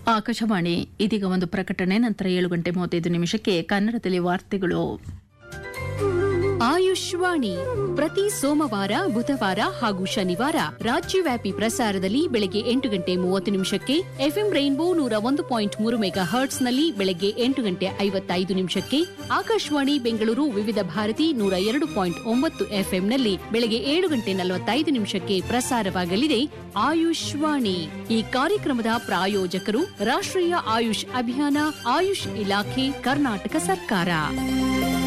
ಆಕಾಶವಾಣಿ ಇದೀಗ ಒಂದು ಪ್ರಕಟಣೆ, ನಂತರ 7:35 ಕನ್ನಡದಲ್ಲಿ ವಾರ್ತೆಗಳು. ಆಯುಷ್ವಾಣಿ ಪ್ರತಿ ಸೋಮವಾರ, ಬುಧವಾರ ಹಾಗೂ ಶನಿವಾರ ರಾಜ್ಯವ್ಯಾಪಿ ಪ್ರಸಾರದಲ್ಲಿ ಬೆಳಗ್ಗೆ 8:30 ಎಫ್ಎಂ ರೈನ್ಬೋ 101.3 ಮೆಗಾಹರ್ಟ್ಸ್ನಲ್ಲಿ ಬೆಳಗ್ಗೆ 8:55 ಆಕಾಶವಾಣಿ ಬೆಂಗಳೂರು ವಿವಿಧ ಭಾರತಿ 102.9 ಎಫ್ಎಂನಲ್ಲಿ ಬೆಳಗ್ಗೆ 7:45 ಪ್ರಸಾರವಾಗಲಿದೆ ಆಯುಷ್ವಾಣಿ. ಈ ಕಾರ್ಯಕ್ರಮದ ಪ್ರಾಯೋಜಕರು ರಾಷ್ಟ್ರೀಯ ಆಯುಷ್ ಅಭಿಯಾನ, ಆಯುಷ್ ಇಲಾಖೆ, ಕರ್ನಾಟಕ ಸರ್ಕಾರ.